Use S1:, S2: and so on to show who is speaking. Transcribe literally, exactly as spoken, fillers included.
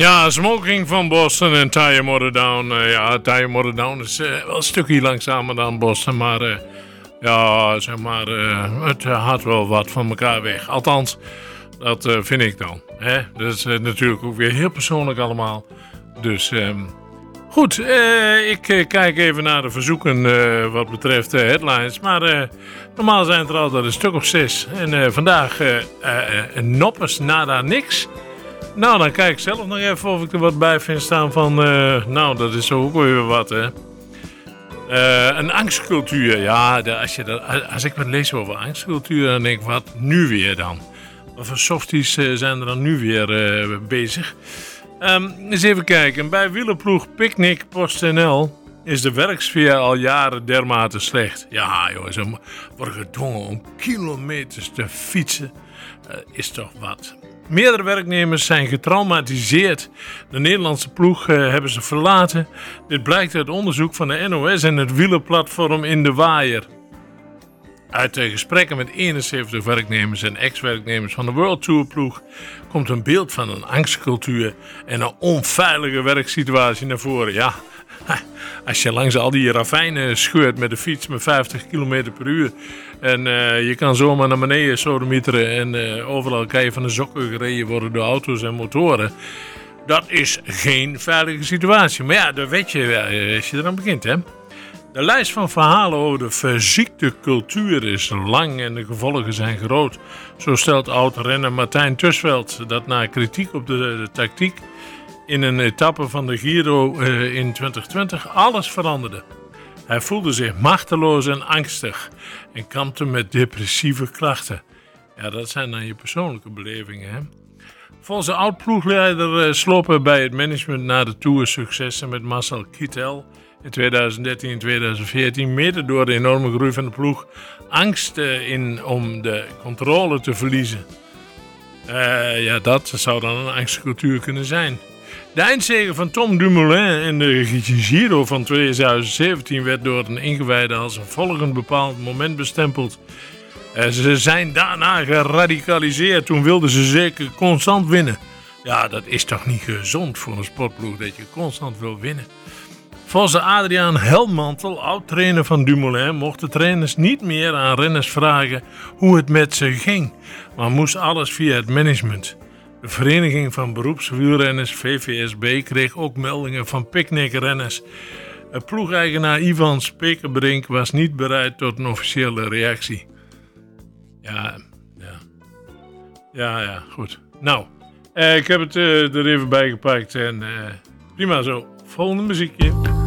S1: Ja, Smoking van Boston en Tire Motor Down. Uh, ja, Tire Motor Down is uh, wel een stukje langzamer dan Boston, maar uh, ja, zeg maar, uh, het uh, had wel wat van elkaar weg. Althans, dat uh, vind ik dan. Hè? Dat is uh, natuurlijk ook weer heel persoonlijk allemaal. Dus um, goed, uh, ik uh, kijk even naar de verzoeken uh, wat betreft uh, headlines. Maar uh, normaal zijn het er altijd een stuk of zes. En uh, vandaag uh, uh, uh, noppers nada niks. Nou, dan kijk ik zelf nog even of ik er wat bij vind staan van... Uh, nou, dat is ook weer wat, hè. Uh, een angstcultuur. Ja, de, als, je dat, als ik wat lees over angstcultuur, dan denk ik, wat nu weer dan? Wat voor softies uh, zijn er dan nu weer uh, bezig? Um, eens even kijken. Bij wielerploeg Picnic PostNL is de werksfeer al jaren dermate slecht. Ja, joh, ze worden gedwongen om kilometers te fietsen. Uh, is toch wat... Meerdere werknemers zijn getraumatiseerd. De Nederlandse ploeg uh, hebben ze verlaten. Dit blijkt uit onderzoek van de N O S en het wielerplatform In de Waaier. Uit uh, gesprekken met eenenzeventig werknemers en ex-werknemers van de World Tour ploeg komt een beeld van een angstcultuur en een onveilige werksituatie naar voren. Ja, als je langs al die ravijnen scheurt met de fiets met vijftig kilometer per uur en uh, je kan zomaar naar beneden sodemieteren en uh, overal kan je van de zokken gereden worden door auto's en motoren. Dat is geen veilige situatie. Maar ja, dat weet je als je eraan begint, hè. De lijst van verhalen over de verziekte cultuur is lang en de gevolgen zijn groot. Zo stelt oud-renner Martijn Tusveld dat na kritiek op de, de tactiek in een etappe van de Giro uh, in twintig twintig alles veranderde. Hij voelde zich machteloos en angstig en kampte met depressieve klachten. Ja, dat zijn dan je persoonlijke belevingen, hè. Volgens de oud-ploegleider uh, slopen bij het management na de Tour successen met Marcel Kittel in tweeduizend dertien en tweeduizend veertien, mede door de enorme groei van de ploeg, angst uh, in om de controle te verliezen. Uh, ja, dat zou dan een angstcultuur kunnen zijn. De eindzege van Tom Dumoulin in de Giro van tweeduizend zeventien werd door een ingewijde als een volgend bepaald moment bestempeld. Uh, ze zijn daarna geradicaliseerd. Toen wilden ze zeker constant winnen. Ja, dat is toch niet gezond voor een sportploeg dat je constant wil winnen. Volgens Adriaan Helmantel, oud-trainer van Dumoulin, mochten trainers niet meer aan renners vragen hoe het met ze ging, maar moest alles via het management. De Vereniging van Beroepswielrenners, V V S B, kreeg ook meldingen van picknickrenners. Ploegeigenaar Ivan Spekerbrink was niet bereid tot een officiële reactie. Ja, ja. Ja, ja, goed. Nou, eh, ik heb het uh, er even bij gepakt en uh, prima zo. Volgende muziekje.